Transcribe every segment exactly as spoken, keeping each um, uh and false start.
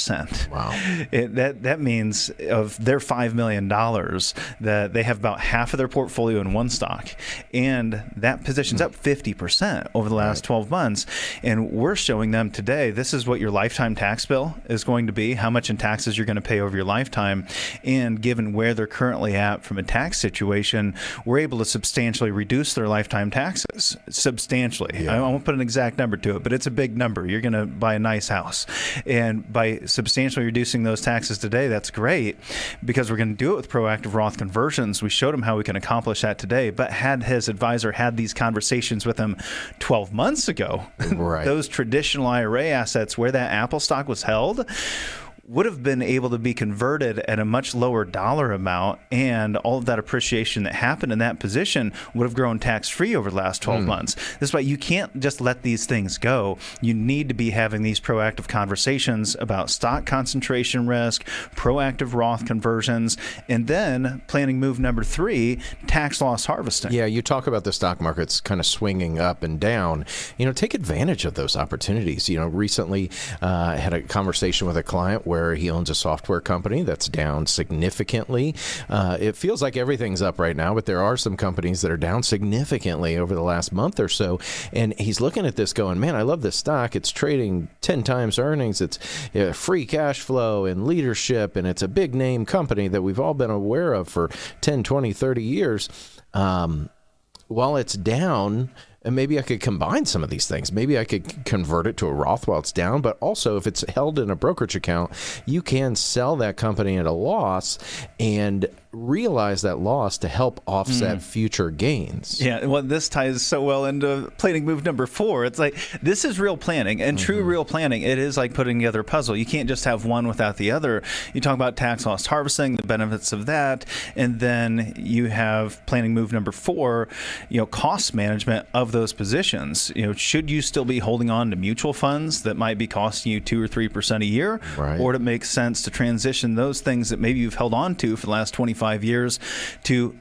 percent. Wow. It, that, that means of their five million dollars that they have about half of their portfolio in one stock. And that position's up fifty percent over the last right. twelve months. And we're showing them today, this is what your lifetime tax bill is going to be, how much in taxes you're going to pay over your lifetime. And given where they're currently at from a tax situation, we're able to substantially reduce their lifetime taxes. Substantially. Yeah. I won't put an exact number to it, but it's a big number. You're going to buy a nice house. And by substantially reducing those taxes today, that's great because we're going to do it with proactive Roth conversions. We showed him how we can accomplish that today, but had his advisor had these conversations with him twelve months ago, right. those traditional I R A assets where that Apple stock was held would have been able to be converted at a much lower dollar amount, and all of that appreciation that happened in that position would have grown tax-free over the last twelve mm. months. That's why you can't just let these things go. You need to be having these proactive conversations about stock concentration risk, proactive Roth conversions, and then planning move number three, tax loss harvesting. Yeah, you talk about the stock markets kind of swinging up and down. You know, take advantage of those opportunities. You know, recently uh, I had a conversation with a client where he owns a software company that's down significantly. Uh, it feels like everything's up right now, but there are some companies that are down significantly over the last month or so. And he's looking at this going, man, I love this stock. It's trading ten times earnings. It's uh, free cash flow and leadership, and it's a big name company that we've all been aware of for ten, twenty, thirty years. Um, while it's down, and maybe I could combine some of these things. Maybe I could convert it to a Roth while it's down, but also if it's held in a brokerage account, you can sell that company at a loss and realize that loss to help offset mm. future gains. Yeah, well, this ties so well into planning move number four. It's like, this is real planning, and mm-hmm. true real planning, it is like putting together a puzzle. You can't just have one without the other. You talk about tax loss harvesting, the benefits of that, and then you have planning move number four, you know, cost management of those positions. You know, should you still be holding on to mutual funds that might be costing you two or three percent a year, right. or it makes sense to transition those things that maybe you've held on to for the last twenty-five years to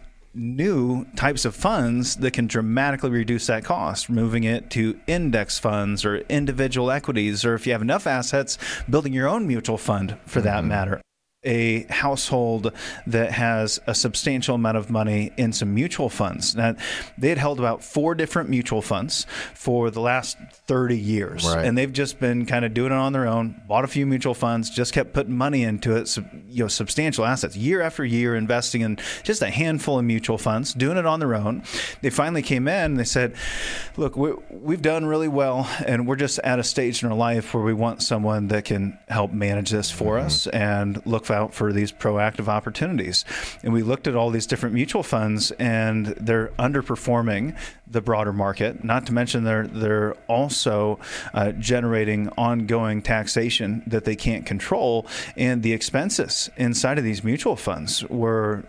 new types of funds that can dramatically reduce that cost, moving it to index funds or individual equities, or if you have enough assets, building your own mutual fund for mm-hmm. that matter. A household that has a substantial amount of money in some mutual funds. Now, they had held about four different mutual funds for the last thirty years. Right. And they've just been kind of doing it on their own, bought a few mutual funds, just kept putting money into it, so, you know, substantial assets, year after year, investing in just a handful of mutual funds, doing it on their own. They finally came in and they said, look, we, we've done really well, and we're just at a stage in our life where we want someone that can help manage this for mm-hmm. us and look out for these proactive opportunities. And we looked at all these different mutual funds, and they're underperforming the broader market, not to mention they're they're also uh, generating ongoing taxation that they can't control, and the expenses inside of these mutual funds were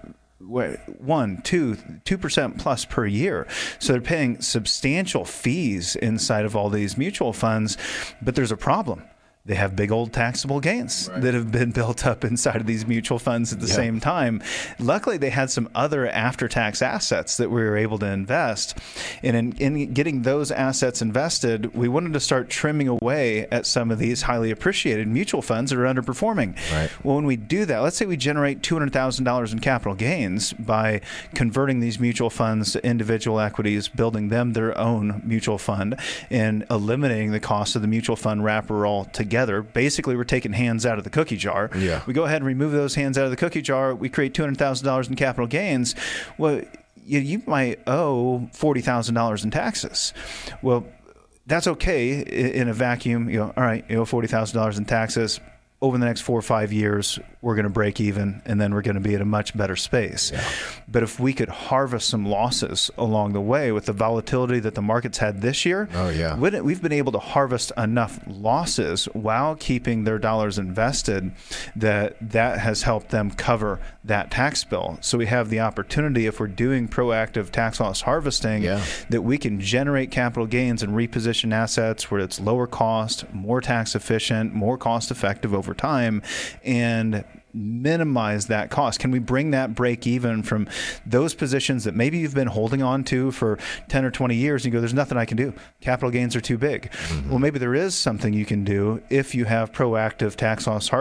one, two, two percent plus per year. So they're paying substantial fees inside of all these mutual funds, but there's a problem. They have big old taxable gains right. that have been built up inside of these mutual funds at the yep. same time. Luckily, they had some other after-tax assets that we were able to invest. And in, in getting those assets invested, we wanted to start trimming away at some of these highly appreciated mutual funds that are underperforming. Right. Well, when we do that, let's say we generate two hundred thousand dollars in capital gains by converting these mutual funds to individual equities, building them their own mutual fund, and eliminating the cost of the mutual fund wrapper altogether. Together. Basically, we're taking hands out of the cookie jar. Yeah. We go ahead and remove those hands out of the cookie jar. We create two hundred thousand dollars in capital gains. Well, you, you might owe forty thousand dollars in taxes. Well, that's okay in a vacuum. You know, all right, you owe forty thousand dollars in taxes. Over the next four or five years, we're going to break even, and then we're going to be at a much better space. Yeah. But if we could harvest some losses along the way with the volatility that the markets had this year, oh, yeah. we've been able to harvest enough losses while keeping their dollars invested that that has helped them cover that tax bill. So we have the opportunity, if we're doing proactive tax loss harvesting, yeah. that we can generate capital gains and reposition assets where it's lower cost, more tax efficient, more cost effective over time, and minimize that cost. Can we bring that break even from those positions that maybe you've been holding on to for ten or twenty years, and you go, there's nothing I can do. Capital gains are too big. Mm-hmm. Well, maybe there is something you can do if you have proactive tax loss harvesting